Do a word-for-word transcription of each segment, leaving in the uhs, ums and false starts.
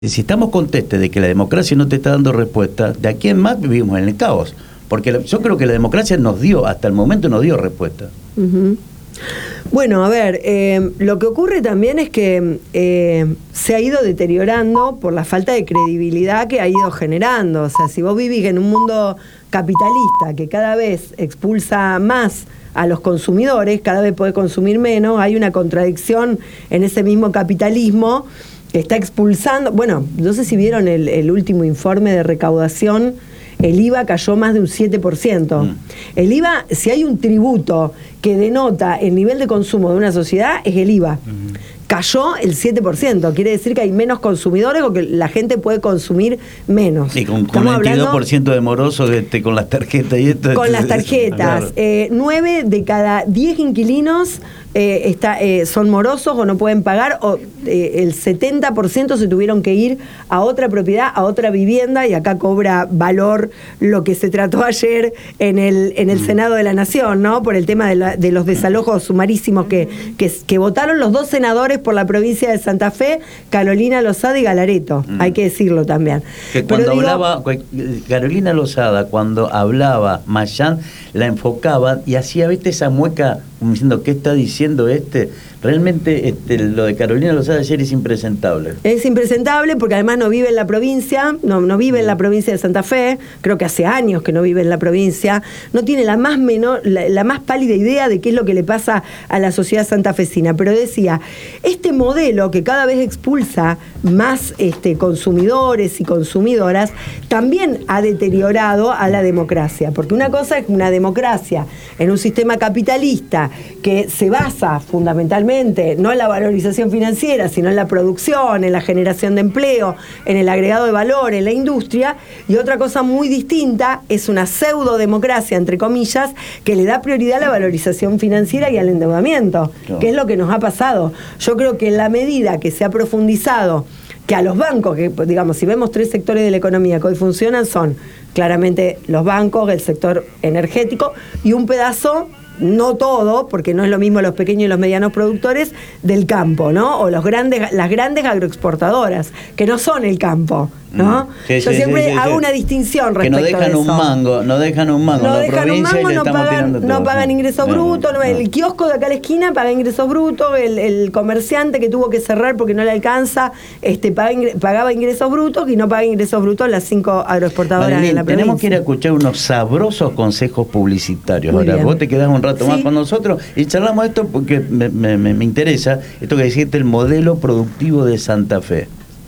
Si estamos contestes de que la democracia no te está dando respuesta, ¿de aquí en más vivimos en el caos? Porque la, yo creo que la democracia nos dio, hasta el momento nos dio respuesta. Uh-huh. Bueno, a ver, eh, lo que ocurre también es que eh, se ha ido deteriorando por la falta de credibilidad que ha ido generando. O sea, si vos vivís en un mundo capitalista que cada vez expulsa más a los consumidores, cada vez puede consumir menos, hay una contradicción en ese mismo capitalismo que está expulsando. Bueno, no sé si vieron el, el último informe de recaudación. El I V A cayó más de un siete por ciento. Mm. El I V A, si hay un tributo que denota el nivel de consumo de una sociedad, es el I V A. Mm. Cayó el siete por ciento. Quiere decir que hay menos consumidores o que la gente puede consumir menos. Y con, con el veintidós por ciento de morosos este, con las tarjetas y esto. Con las tarjetas. Claro. Eh, nueve de cada diez inquilinos eh, está, eh, son morosos o no pueden pagar, o eh, el setenta por ciento se tuvieron que ir a otra propiedad, a otra vivienda, y acá cobra valor lo que se trató ayer en el, en el mm. Senado de la Nación, ¿no? Por el tema de, la, de los desalojos sumarísimos que, que, que votaron los dos senadores por la provincia de Santa Fe, Carolina Lozada y Galareto, mm. hay que decirlo también. Que cuando Pero hablaba, digo, Carolina Lozada, cuando hablaba Mayán, la enfocaba y hacía, viste, esa mueca como diciendo, ¿qué está diciendo este? Realmente este, lo de Carolina Lozada ayer es impresentable. Es impresentable porque además no vive en la provincia, no, no vive en la provincia de Santa Fe, creo que hace años que no vive en la provincia, no tiene la más menor, la, la más pálida idea de qué es lo que le pasa a la sociedad santafesina, pero decía, este modelo que cada vez expulsa más este, consumidores y consumidoras, también ha deteriorado a la democracia, porque una cosa es una democracia en un sistema capitalista que se basa fundamentalmente no en la valorización financiera, sino en la producción, en la generación de empleo, en el agregado de valor, en la industria, y otra cosa muy distinta es una pseudodemocracia, entre comillas, que le da prioridad a la valorización financiera y al endeudamiento, no. que es lo que nos ha pasado. Yo creo que en la medida que se ha profundizado que a los bancos, que digamos, si vemos tres sectores de la economía que hoy funcionan, son claramente los bancos, el sector energético y un pedazo, no todo, porque no es lo mismo los pequeños y los medianos productores, del campo, ¿no? O los grandes, las grandes agroexportadoras, que no son el campo, ¿no? Sí, Yo sí, siempre sí, sí, hago sí. una distinción respecto a eso. Que no dejan un mango, no dejan un mango. No la dejan un mango, no pagan, no pagan ingresos no, brutos, no, el no. kiosco de acá a la esquina paga ingresos brutos, el, el comerciante que tuvo que cerrar porque no le alcanza, este paga, pagaba ingresos brutos y no paga ingresos brutos las cinco agroexportadoras Marilyn, en la provincia. Tenemos que ir a escuchar unos sabrosos consejos publicitarios. Muy Ahora, bien. Vos te quedás un rato sí. más con nosotros y charlamos esto porque me, me, me interesa, esto que decirte, el modelo productivo de Santa Fe.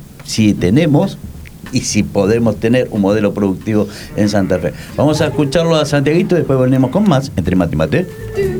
Si tenemos y si podemos tener un modelo productivo en Santa Fe. Vamos a escucharlo a Santiaguito y después volvemos con más Entre Mate y Mate.